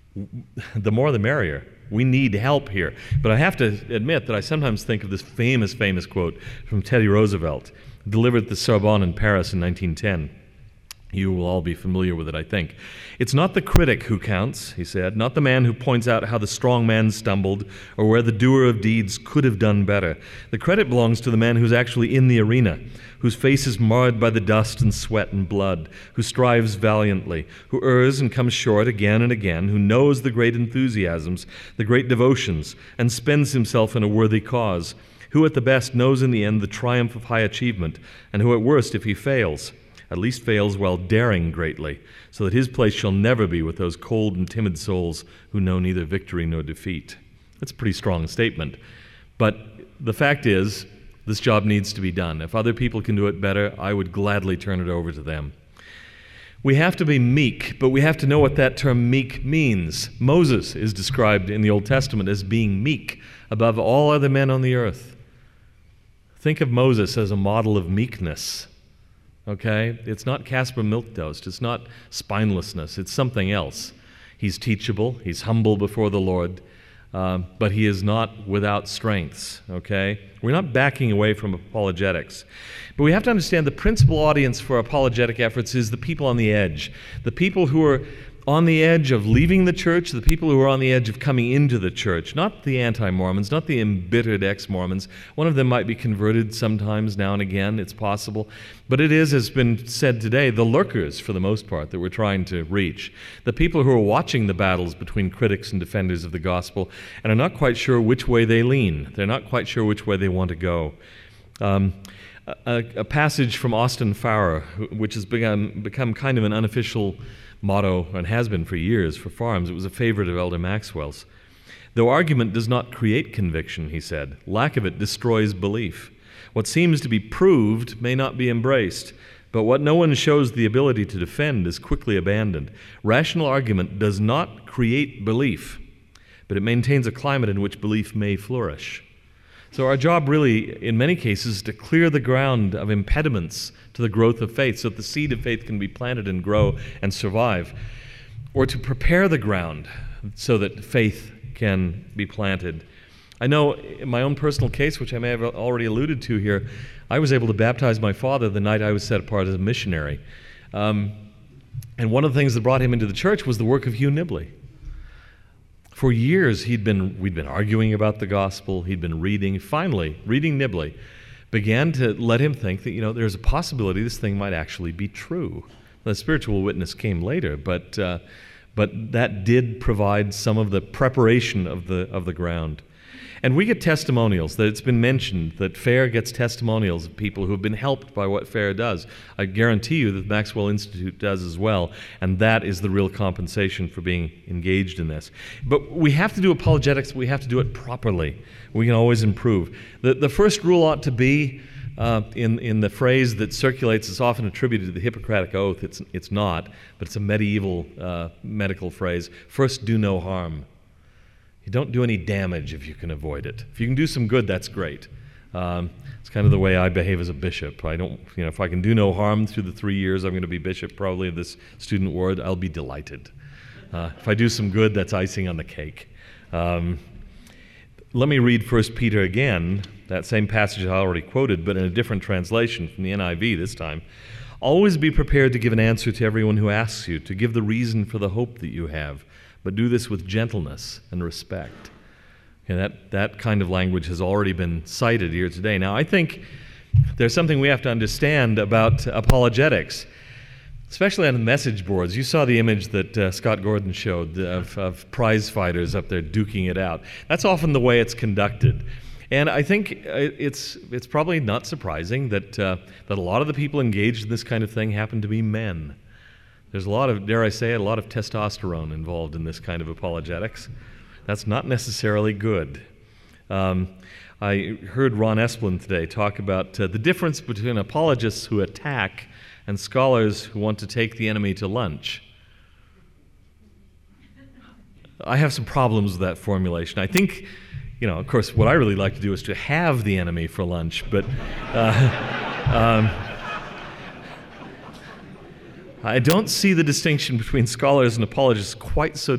the more the merrier. We need help here. But I have to admit that I sometimes think of this famous quote from Teddy Roosevelt, delivered at the Sorbonne in Paris in 1910. You will all be familiar with it, I think. "It's not the critic who counts," he said, "not the man who points out how the strong man stumbled or where the doer of deeds could have done better. The credit belongs to the man who's actually in the arena, whose face is marred by the dust and sweat and blood, who strives valiantly, who errs and comes short again and again, who knows the great enthusiasms, the great devotions, and spends himself in a worthy cause, who at the best knows in the end the triumph of high achievement, and who at worst, if he fails, at least fails while daring greatly, so that his place shall never be with those cold and timid souls who know neither victory nor defeat." That's a pretty strong statement. But the fact is, this job needs to be done. If other people can do it better, I would gladly turn it over to them. We have to be meek, but we have to know what that term meek means. Moses is described in the Old Testament as being meek above all other men on the earth. Think of Moses as a model of meekness. Okay? It's not Casper milquetoast. It's not spinelessness. It's something else. He's teachable. He's humble before the Lord. But he is not without strengths. Okay? We're not backing away from apologetics. But we have to understand the principal audience for apologetic efforts is the people on the edge. The people who are on the edge of leaving the church, the people who are on the edge of coming into the church, not the anti-Mormons, not the embittered ex-Mormons. One of them might be converted sometimes, now and again, it's possible. But it is, as has been said today, the lurkers, for the most part, that we're trying to reach. The people who are watching the battles between critics and defenders of the gospel and are not quite sure which way they lean. They're not quite sure which way they want to go. A passage from Austin Farrer, which has become kind of an unofficial motto, and has been for years, for farms. It was a favorite of Elder Maxwell's. "Though argument does not create conviction," he said, "lack of it destroys belief. What seems to be proved may not be embraced, but what no one shows the ability to defend is quickly abandoned. Rational argument does not create belief, but it maintains a climate in which belief may flourish." So our job really, in many cases, is to clear the ground of impediments to the growth of faith so that the seed of faith can be planted and grow and survive, or to prepare the ground so that faith can be planted. I know in my own personal case, which I may have already alluded to here, I was able to baptize my father the night I was set apart as a missionary. And one of the things that brought him into the church was the work of Hugh Nibley. For years, we'd been arguing about the gospel, he'd been reading. Finally, reading Nibley began to let him think that, there's a possibility this thing might actually be true. The spiritual witness came later, but that did provide some of the preparation of the ground. And we get testimonials, that it's been mentioned that FAIR gets testimonials of people who have been helped by what FAIR does. I guarantee you that the Maxwell Institute does as well, and that is the real compensation for being engaged in this. But we have to do apologetics, we have to do it properly. We can always improve. The first rule ought to be, in the phrase that circulates, it's often attributed to the Hippocratic Oath. It's not, but it's a medieval medical phrase. First, do no harm. You don't do any damage if you can avoid it. If you can do some good, that's great. It's kind of the way I behave as a bishop. I don't, if I can do no harm through the 3 years I'm going to be bishop probably of this student ward, I'll be delighted. If I do some good, that's icing on the cake. Let me read 1 Peter again, that same passage I already quoted, but in a different translation from the NIV this time. "Always be prepared to give an answer to everyone who asks you, to give the reason for the hope that you have. But do this with gentleness and respect." That kind of language has already been cited here today. Now, I think there's something we have to understand about apologetics, especially on the message boards. You saw the image that Scott Gordon showed of prize fighters up there duking it out. That's often the way it's conducted. And I think it's probably not surprising that a lot of the people engaged in this kind of thing happen to be men. There's a lot of, dare I say it, a lot of testosterone involved in this kind of apologetics. That's not necessarily good. I heard Ron Esplin today talk about the difference between apologists who attack and scholars who want to take the enemy to lunch. I have some problems with that formulation. I think, of course, what I really like to do is to have the enemy for lunch, but I don't see the distinction between scholars and apologists quite so